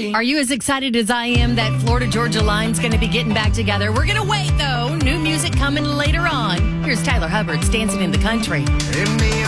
Are you as excited as I am that Florida-Georgia line's going to be getting back together? We're going to wait, though. New music coming later on. Here's Tyler Hubbard's Dancing in the Country.